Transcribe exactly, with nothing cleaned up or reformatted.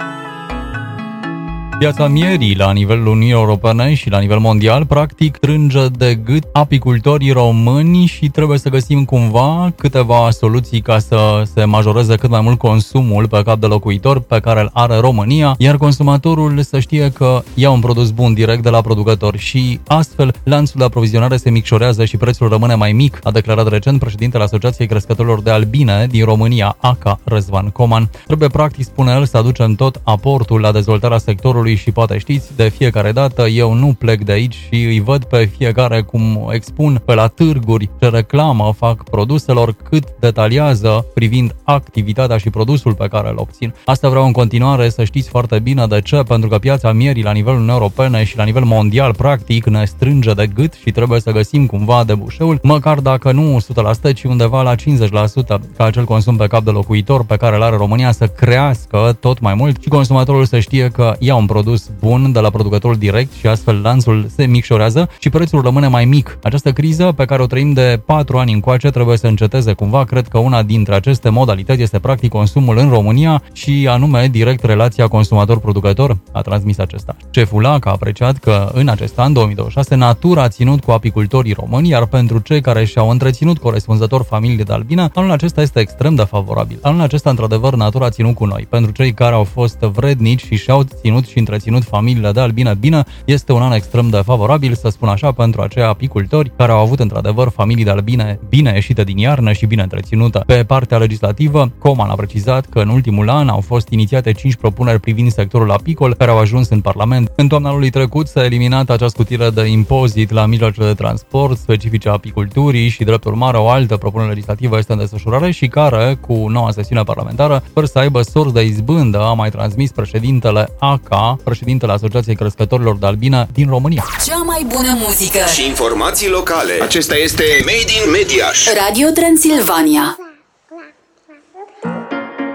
Piața mierii la nivelul Uniunii Europene și la nivel mondial practic strânge de gât apicultorii români și trebuie să găsim cumva câteva soluții ca să se majoreze cât mai mult consumul pe cap de locuitor pe care îl are România, iar consumatorul să știe că ia un produs bun direct de la producător și astfel lanțul de aprovizionare se micșorează și prețul rămâne mai mic, a declarat recent președintele Asociației Crescătorilor de Albine din România, A C A, Răzvan Coman. Trebuie practic, spune el, să aducem tot aportul la dezvoltarea sectorului și poate știți, de fiecare dată eu nu plec de aici și îi văd pe fiecare cum expun pe la târguri, ce reclamă fac produselor, cât detaliază privind activitatea și produsul pe care îl obțin. Asta vreau în continuare să știți foarte bine de ce, pentru că piața mierii la nivelul Uniunii Europene și la nivel mondial practic ne strânge de gât și trebuie să găsim cumva debușeul, măcar dacă nu o sută la sută, ci undeva la cincizeci la sută, ca acel consum pe cap de locuitor pe care îl are România să crească tot mai mult și consumatorul să știe că ia un produs bun de la producătorul direct și astfel lanțul se micșorează și prețul rămâne mai mic. Această criză pe care o trăim de patru ani încoace trebuie să înceteze cumva. Cred că una dintre aceste modalități este practic consumul în România și anume direct relația consumator-producător, a transmis acesta. Șeful A C A a apreciat că în acest an două mii douăzeci și șase natura a ținut cu apicultorii români, iar pentru cei care și-au întreținut corespunzător familiile de albine, anul acesta este extrem de favorabil. Anul acesta, într-adevăr, natura a ținut cu noi. Pentru cei care au fost vrednici și și-au ținut și întreținut familiile de albine bine, este un an extrem de favorabil, să spun așa, pentru acei apicultori care au avut într-adevăr familii de albine bine ieșite din iarnă și bine întreținute. Pe partea legislativă, Coman a precizat că în ultimul an au fost inițiate cinci propuneri privind sectorul apicol care au ajuns în Parlament. În toamna anului trecut s-a eliminat acea scutire de impozit la mijloacele de transport specifice apiculturii și, drept urmare, o altă propunere legislativă este în desfășurare și care, cu noua sesiune parlamentară, sper să aibă sorți de izbândă, a mai transmis președintele A C A, președintele Asociației Crescătorilor de Albine din România. Cea mai bună muzică și informații locale. Acesta este Made in Mediaș. Radio Transilvania.